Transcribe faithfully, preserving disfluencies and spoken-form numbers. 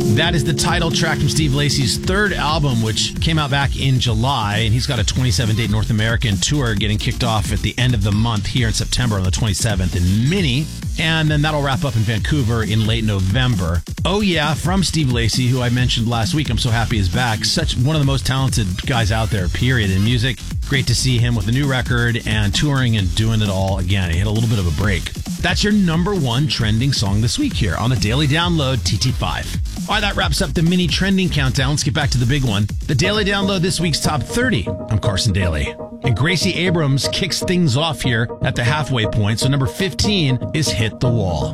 That is the title track from Steve Lacy's third album, which came out back in July, and he's got a twenty-seven date North American tour getting kicked off at the end of the month here in September on the twenty-seventh in Minnie, and then that'll wrap up in Vancouver in late November. Oh Yeah, from Steve Lacy, who I mentioned last week. I'm so happy he's back. Such one of the most talented guys out there, period, in music. Great to see him with a new record and touring and doing it all again. He had a little bit of a break. That's your number one trending song this week here on the Daily Download T T five. All right, that wraps up the mini trending countdown. Let's get back to the big one. The Daily Download this week's top thirty. I'm Carson Daly. And Gracie Abrams kicks things off here at the halfway point. So number fifteen is Hit the Wall.